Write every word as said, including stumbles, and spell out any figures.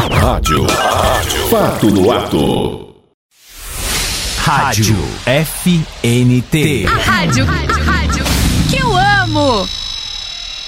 Rádio. Rádio. Fato no ato. Rádio F N T. A rádio, rádio, rádio que eu amo.